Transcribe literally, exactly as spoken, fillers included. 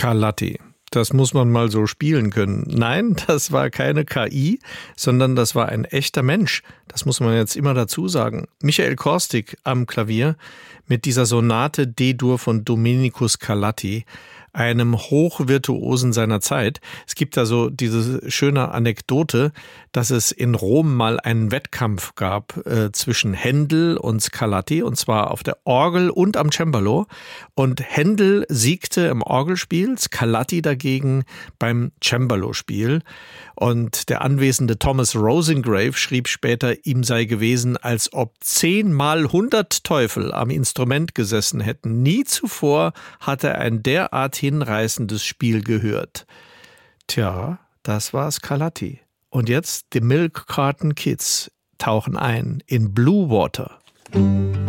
Scarlatti. Das muss man mal so spielen können. Nein, das war keine K I, sondern das war ein echter Mensch. Das muss man jetzt immer dazu sagen. Michael Korstig am Klavier mit dieser Sonate D-Dur von Domenico Scarlatti, einem Hochvirtuosen seiner Zeit. Es gibt da so diese schöne Anekdote, dass es in Rom mal einen Wettkampf gab äh, zwischen Händel und Scarlatti, und zwar auf der Orgel und am Cembalo. Und Händel siegte im Orgelspiel, Scarlatti dagegen beim Cembalo-Spiel. Und der anwesende Thomas Rosengrave schrieb später, ihm sei gewesen, als ob zehnmal hundert Teufel am Instrument gesessen hätten. Nie zuvor hatte er ein derart hinreißendes Spiel gehört. Tja, das war Scarlatti. Und jetzt die Milk Carton Kids tauchen ein in Blue Water.